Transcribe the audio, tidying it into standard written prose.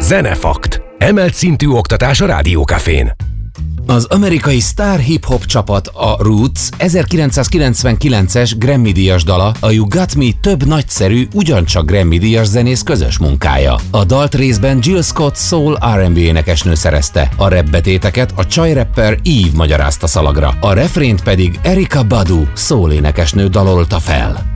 Zenefakt. Emelt szintű oktatás a Rádió Cafén. Az amerikai sztár hip-hop csapat, a Roots 1999-es Grammy-díjas dala, a You Got Me több nagyszerű, ugyancsak Grammy-díjas zenész közös munkája. A dalt részben Jill Scott soul R&B énekesnő szerezte, a rapbetéteket a csajrapper Eve magyarázta szalagra, a refrént pedig Erykah Badu soul énekesnő dalolta fel.